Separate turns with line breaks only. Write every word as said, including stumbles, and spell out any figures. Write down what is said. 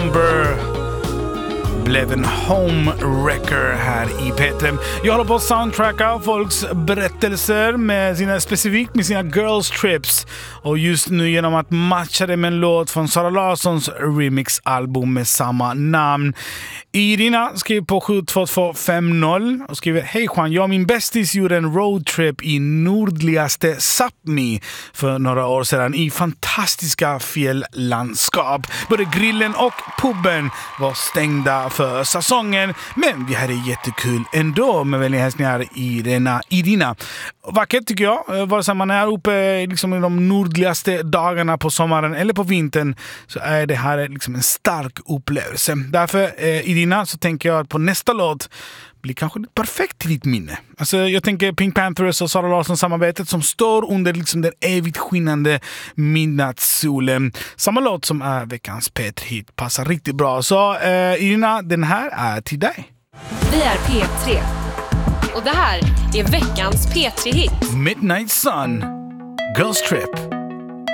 Number blev en home wrecker här i P tre. Jag håller på att soundtracka folks berättelser med sina, specifikt med sina girls trips. Och just nu genom att matcha det med en låt från Sara Larssons remix-album med samma namn. Irina skriver på sju två två fem noll och skriver: Hej Juan, jag och min bästis gjorde en roadtrip i nordligaste Sápmi för några år sedan i fantastiska fjälllandskap. Både grillen och puben var stängda för säsongen, men vi hade jättekul ändå. Med vänliga hälsningar Irina. Irina. Vackert tycker jag, vare sig man är uppe liksom i de nordligaste dagarna på sommaren eller på vintern, så är det här liksom en stark upplevelse. Därför eh, Irina, så tänker jag att på nästa låt blir kanske perfekt till ditt minne. Alltså jag tänker Pink Panthers och Sara Larsson samarbetet som står under liksom den evigt skinnande midnattssolen. Samma låt som är veckans P tre-hit passar riktigt bra. Så eh, Irina, den här är till dig.
Vi är P tre. Och det här är veckans P tre-hit.
Midnight Sun, Girls Trip.